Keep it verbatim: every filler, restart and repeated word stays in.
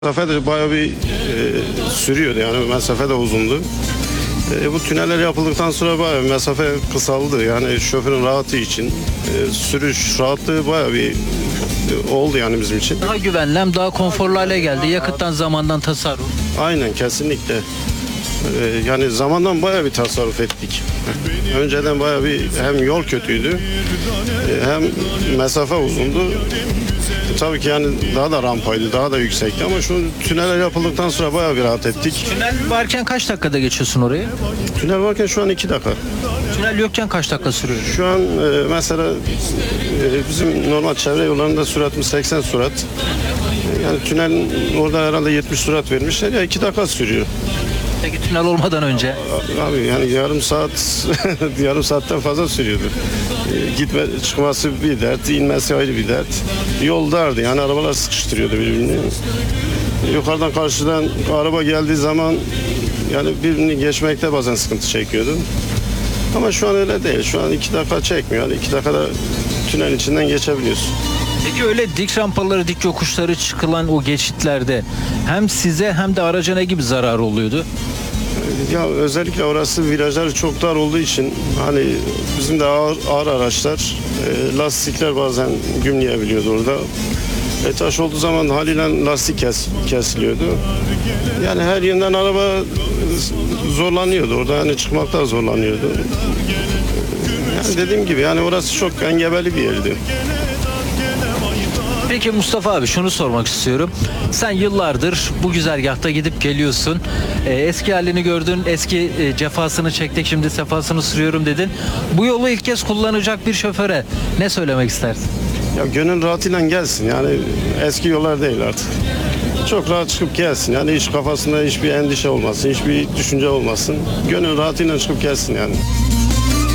Mesafe de bayağı bir e, sürüyordu, yani mesafe de uzundu. E, bu tüneller yapıldıktan sonra bayağı bir mesafe kısaldı. Yani şoförün rahatı için e, sürüş rahatlığı bayağı bir e, oldu yani bizim için. Daha güvenli hem daha konforlu hale geldi. Yakıttan, zamandan tasarruf. Aynen, kesinlikle. E, yani zamandan bayağı bir tasarruf ettik. Önceden bayağı bir hem yol kötüydü e, hem mesafe uzundu. E, tabii ki yani daha da rampaydı, daha da yüksekti ama şu tüneller yapıldıktan sonra bayağı bir rahat ettik. Tünel varken kaç dakikada geçiyorsun orayı? Tünel varken şu an iki dakika. Tünel yokken kaç dakika sürüyor? Şu an e, mesela e, bizim normal çevre yollarında süratimiz seksen sürat. E, yani tünelin orada herhalde yetmiş sürat vermişler ya, iki dakika sürüyor. Peki tünel olmadan önce? Abi yani yarım saat yarım saatten fazla sürüyordu. E, gitme çıkması bir dert, inmesi ayrı bir dert. Yol dardı, yani arabalar sıkıştırıyordu birbirini. Yukarıdan karşıdan araba geldiği zaman yani birbirini geçmekte bazen sıkıntı çekiyordu. Ama şu an öyle değil. Şu an iki dakika çekmiyor. Yani iki dakikada tünel içinden geçebiliyorsun. Peki öyle dik rampaları, dik yokuşları çıkılan o geçitlerde hem size hem de araca ne gibi zarar oluyordu? Ya özellikle orası virajları çok dar olduğu için hani bizim de ağır, ağır araçlar e, lastikler bazen gümleyebiliyordu orada. E, taş olduğu zaman haliyle lastik kes, kesiliyordu. Yani her yönden araba zorlanıyordu orada, yani çıkmakta zorlanıyordu. Yani dediğim gibi yani orası çok engebeli bir yerdi. Peki Mustafa abi, şunu sormak istiyorum. Sen yıllardır bu güzergahta gidip geliyorsun. Ee, eski halini gördün, eski e, cefasını çektik, şimdi sefasını sürüyorum dedin. Bu yolu ilk kez kullanacak bir şoföre ne söylemek istersin? Ya gönül rahatıyla gelsin, yani eski yollar değil artık. Çok rahat çıkıp gelsin, yani hiç kafasında hiçbir endişe olmasın, hiçbir düşünce olmasın. Gönül rahatıyla çıkıp gelsin yani.